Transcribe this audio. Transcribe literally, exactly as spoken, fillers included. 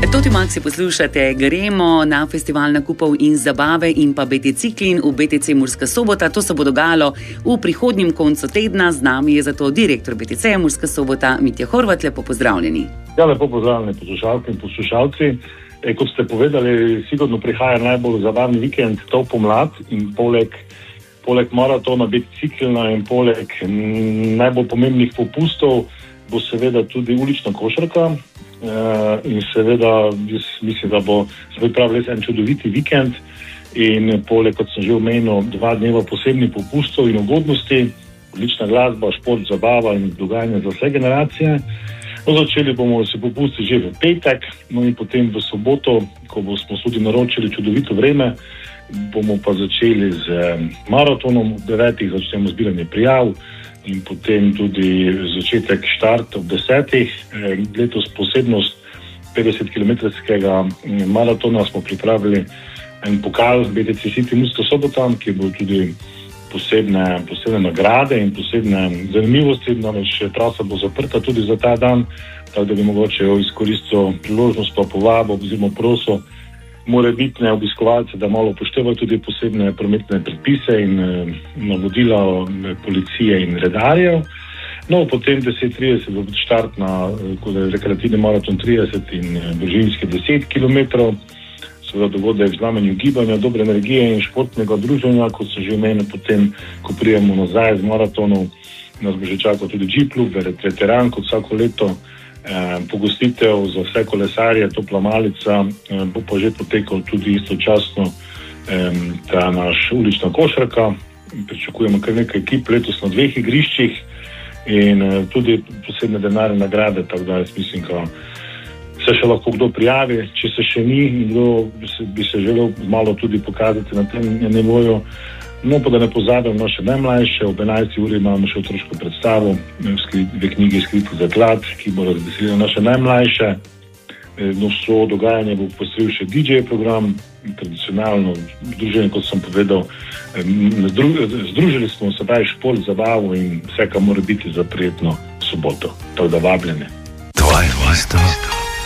Toti Maxi poslušate, gremo na festival nakupov in zabave in pa B T Ciklin v B T C Murska Sobota. To se bo dogajalo v prihodnjem koncu tedna. Z nami je zato direktor B T C Murska Sobota Mitja Horvat. Lepo pozdravljeni. Ja, lepo pozdravljeni poslušalke in poslušalci. E, kot ste povedali, sigurno prihaja najbolj zabavni vikend, to pomlad in poleg, poleg maratona B T Ciklina in poleg m, najbolj pomembnih popustov bo seveda tudi ulična košarka. Uh, in seveda mislim, da bo se pripravil en čudoviti vikend in poleg, kot sem že omenil, dva dneva posebnih popustov in ugodnosti, odlična glasba, šport, zabava in dogajanje za vse generacije. No, začeli bomo se popusti že v petek, no in potem v soboto, ko bo smo tudi naročili čudovito vreme, bomo pa začeli z maratonom. Ob devetih začnemo zbiranje prijav in potem tudi začetek štart ob desetih. Letos posebnost petdesetkilometrskega maratona smo pripravili en pokal B T C City Murska Sobota, ki bo tudi posebne, posebne nagrade in posebne zanimivosti. Namreč trasa bo zaprta tudi za ta dan, tako da bi mogoče izkoristil priložnost pa povabo oziroma prosil morebitne obiskovalce, da malo upoštevajo tudi posebne prometne predpise in eh, navodila policije in redarjev. No, potem deset trideset bo štart na eh, rekreativni maraton trideset in eh, družinski deset kilometrov. Seveda dogodek v znamenju gibanja, dobre energije in športnega druženja, kot se že omenil. Potem, ko prijemo nazaj z maratonov, nas bo že čakal tudi G-klub, veteran kot vsako leto. Eh, pogostitev za vse kolesarje, topla malica, eh, bo pa že potekal tudi istočasno eh, ta naš ulična košarka. Pričakujemo kar nekaj ekip letos na dveh igriščih in eh, tudi posebne denarne nagrade, tako da jaz mislim, da se še lahko kdo prijavi, če se še ni in kdo bi se, bi se želel malo tudi pokazati na tem nivoju. No, pa da ne pozabim naše najmlajše, ob enajsti uri imamo še otroško predstavo v knjigi Skriti zaklad, ki bo razveselila naše najmlajše. No, vso dogajanje bo postril še D J program, tradicionalno združenje, kot sem povedal. Združili smo se pravi šport, zabavo in vse, kar mora biti za prijetno soboto. Tako da vabljene. Tvoje, tvoje, tvoje.